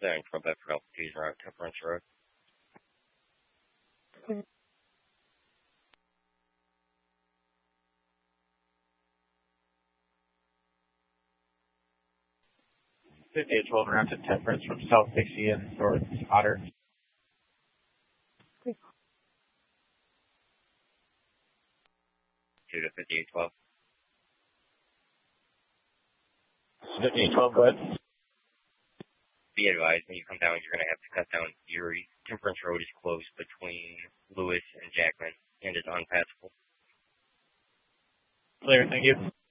7 Quebec for Alpha Tees Route, Temperance Road. Okay. 5812 route to Temperance from South Dixie and North Otter. Okay. 2 to 5812. 5812, go ahead. Be advised, when you come down, you're going to have to cut down Erie. Temperance Road is closed between Lewis and Jackman and is unpassable. Clear, thank you.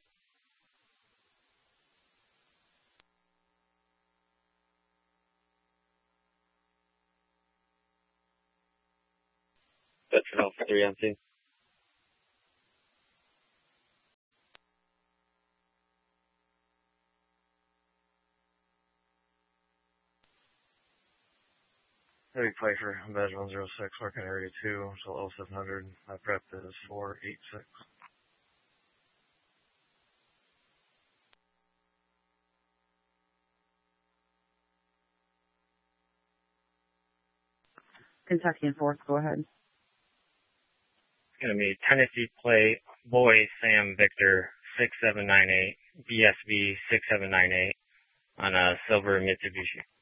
That's an Alpha 3 on scene. Heavy Pfeiffer, badge 106, working area 2, until 0700. My prep is 486. Kentucky and 4th, go ahead. It's going to be Tennessee Plate, Boy Sam Victor 6798, BSV 6798 on a silver Mitsubishi.